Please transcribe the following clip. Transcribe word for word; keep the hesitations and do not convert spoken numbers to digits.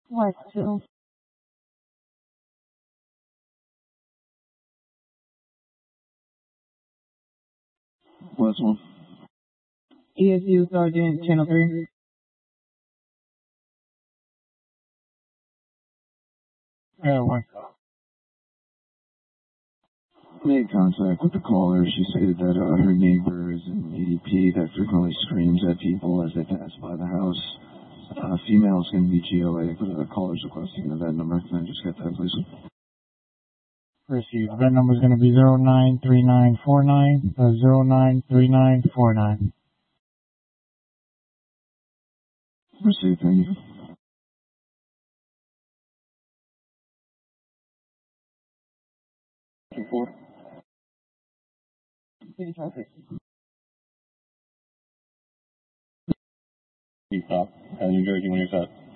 What to? What's one? E S U Sergeant, Channel three. Yeah, one. Made contact with the caller. She stated that uh, her neighbor is an A D P that frequently screams at people as they pass by the house. Uh, female is going to be G O A, but the caller's requesting an event number. Can I just get that, please? Received. Event number is going to be zero nine three nine four nine. Uh, zero nine three nine four nine. Received, thank you. Four. City traffic. Stop. New Jersey when you're set.